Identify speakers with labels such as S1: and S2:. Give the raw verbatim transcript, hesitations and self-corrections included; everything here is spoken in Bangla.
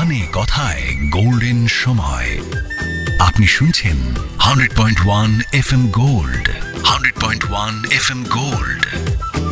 S1: গানে কথায় গোল্ডেন সময়। আপনি শুনছেন hundred point one F M gold. Hundred point one F M gold.